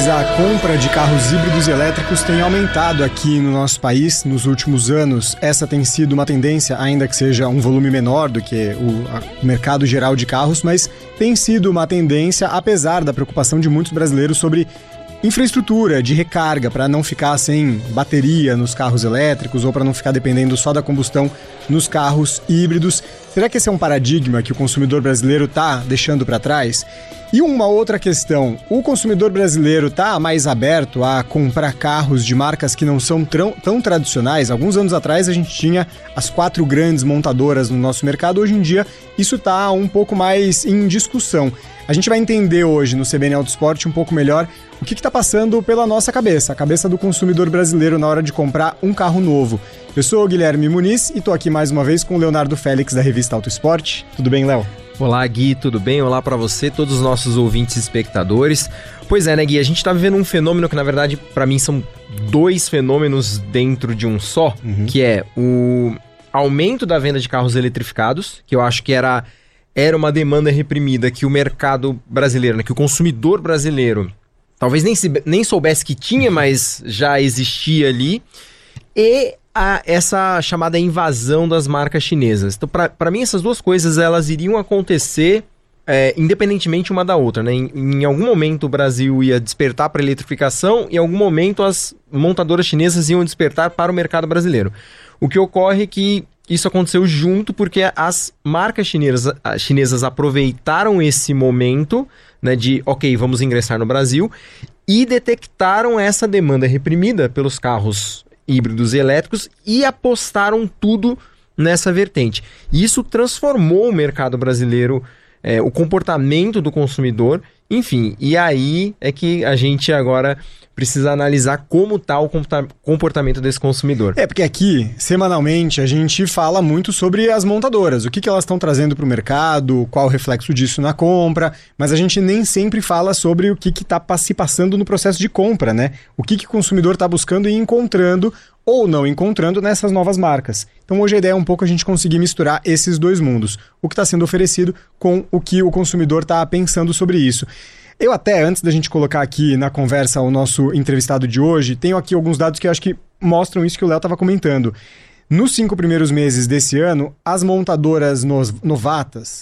a compra de carros híbridos e elétricos tem aumentado aqui no nosso país nos últimos anos. Essa tem sido uma tendência, ainda que seja um volume menor do que o mercado geral de carros, mas tem sido uma tendência, apesar da preocupação de muitos brasileiros sobre infraestrutura de recarga, para não ficar sem bateria nos carros elétricos ou para não ficar dependendo só da combustão nos carros híbridos. Será que esse é um paradigma que o consumidor brasileiro está deixando para trás? E uma outra questão, o consumidor brasileiro está mais aberto a comprar carros de marcas que não são tão tradicionais? Alguns anos atrás a gente tinha as 4 grandes montadoras no nosso mercado, hoje em dia isso está um pouco mais em discussão. A gente vai entender hoje no CBN Auto Esporte um pouco melhor o que está passando pela nossa cabeça, a cabeça do consumidor brasileiro na hora de comprar um carro novo. Eu sou o Guilherme Muniz e estou aqui mais uma vez com o Leonardo Félix da revista Auto Esporte. Tudo bem, Léo? Olá, Gui, tudo bem? Olá para você, todos os nossos ouvintes e espectadores. Pois é, né, Gui? A gente tá vivendo um fenômeno que, na verdade, para mim são 2 fenômenos dentro de um só, que é o aumento da venda de carros eletrificados, que eu acho que era uma demanda reprimida que o mercado brasileiro, né, que o consumidor brasileiro talvez nem soubesse que tinha, mas já existia ali, e essa chamada invasão das marcas chinesas. Então, para mim, essas 2 coisas elas iriam acontecer independentemente uma da outra, né? Em algum momento o Brasil ia despertar para a eletrificação, em algum momento as montadoras chinesas iam despertar para o mercado brasileiro. O que ocorre é que isso aconteceu junto porque as marcas chinesas aproveitaram esse momento, né, de, ok, vamos ingressar no Brasil, e detectaram essa demanda reprimida pelos carros híbridos e elétricos e apostaram tudo nessa vertente. E isso transformou o mercado brasileiro, o comportamento do consumidor, enfim, e aí é que a gente agora precisa analisar como está o comportamento desse consumidor. Porque aqui, semanalmente, a gente fala muito sobre as montadoras, o que elas estão trazendo para o mercado, qual o reflexo disso na compra, mas a gente nem sempre fala sobre o que está se passando no processo de compra, né? O que o consumidor está buscando e encontrando ou não encontrando nessas novas marcas. Então hoje a ideia é um pouco a gente conseguir misturar esses 2 mundos, o que está sendo oferecido com o que o consumidor está pensando sobre isso. Eu até, antes da gente colocar aqui na conversa o nosso entrevistado de hoje, tenho aqui alguns dados que eu acho que mostram isso que o Léo estava comentando. Nos 5 primeiros meses desse ano, as montadoras novatas